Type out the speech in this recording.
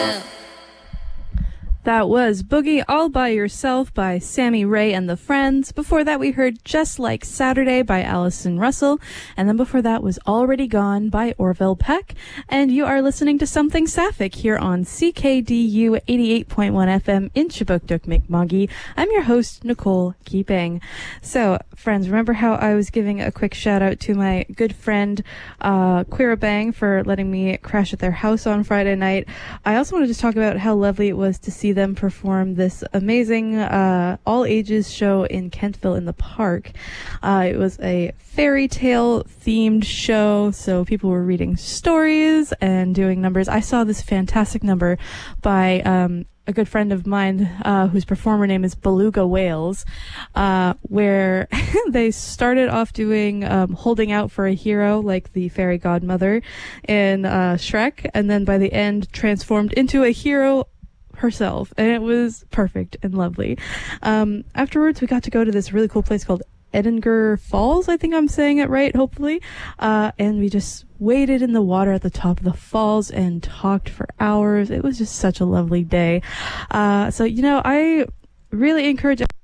That was Boogie All By Yourself by Sammy Ray and the Friends. Before that, we heard Just Like Saturday by Allison Russell. And then before that was Already Gone by Orville Peck. And you are listening to Something Sapphic here on CKDU 88.1 FM in Chibukduk, Mi'kmaq. I'm your host, Nicole Keeping. So, friends, remember how I was giving a quick shout out to my good friend, Queera Bang, for letting me crash at their house on Friday night. I also want to just talk about how lovely it was to see them perform this amazing all ages show in Kentville in the park. It was a fairy tale themed show, so people were reading stories and doing numbers. I saw this fantastic number by a good friend of mine whose performer name is Beluga Whales, where they started off doing Holding Out for a Hero, like the fairy godmother in Shrek, and then by the end transformed into a hero herself, and it was perfect and lovely. Afterwards, we got to go to this really cool place called Edingur Falls. I think I'm saying it right, hopefully. And we just waded in the water at the top of the falls and talked for hours. It was just such a lovely day. So, I really encourage